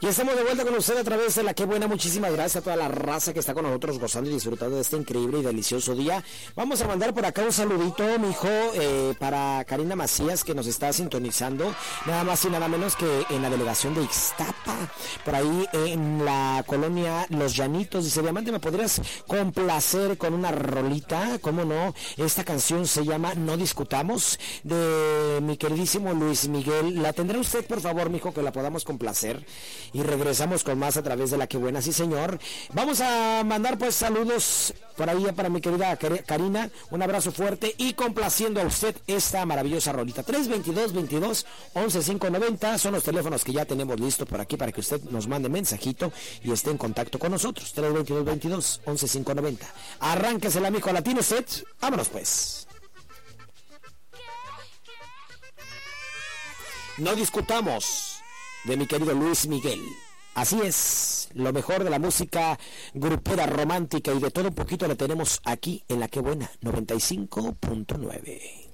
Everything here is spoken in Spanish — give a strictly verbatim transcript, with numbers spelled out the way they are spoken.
Ya estamos de vuelta con usted a través de la Qué Buena. Muchísimas gracias a toda la raza que está con nosotros gozando y disfrutando de este increíble y delicioso día. Vamos a mandar por acá un saludito, mijo, eh, para Karina Macías, que nos está sintonizando, nada más y nada menos que en la delegación de Ixtapa, por ahí en la colonia Los Llanitos. Dice: Diamante, ¿me podrías complacer con una rolita? ¿Cómo no? Esta canción se llama No Discutamos, de mi queridísimo Luis Miguel. ¿La tendrá usted, por favor, mijo, que la podamos complacer? Y regresamos con más a través de la Qué Buena, sí señor. Vamos a mandar pues saludos por ahí para mi querida Karina, un abrazo fuerte y complaciendo a usted esta maravillosa rolita. tres veintidós veintidós once cinco noventa son los teléfonos que ya tenemos listos por aquí para que usted nos mande mensajito y esté en contacto con nosotros. tres veintidós veintidós once cinco noventa. Arránquesela, mijo, latino set. Vámonos pues. No discutamos, de mi querido Luis Miguel. Así es, lo mejor de la música grupera, romántica y de todo un poquito la tenemos aquí en la Qué Buena noventa y cinco punto nueve.